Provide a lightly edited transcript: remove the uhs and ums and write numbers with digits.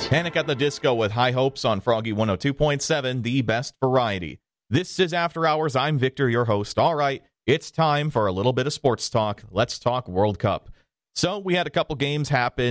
Panic at the Disco with High Hopes on Froggy 102.7, the best variety. This is After Hours. I'm Victor, your host. All right, it's time for a little bit of sports talk. Let's talk World Cup. So we had a couple games happen